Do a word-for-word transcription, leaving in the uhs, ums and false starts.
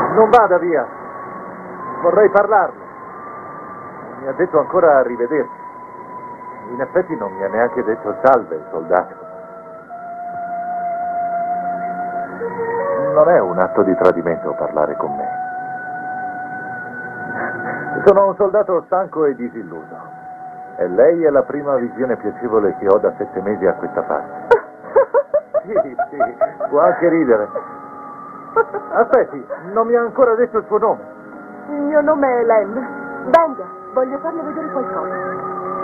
Non vada via. Vorrei parlarle. Mi ha detto ancora arrivederci. In effetti non mi ha neanche detto salve, soldato. Non è un atto di tradimento parlare con me. Sono un soldato stanco e disilluso. E lei è la prima visione piacevole che ho da sette mesi a questa parte. Sì, sì, può anche ridere. Aspetti, non mi ha ancora detto il suo nome. Il mio nome è Len. Venga, voglio farle vedere qualcosa.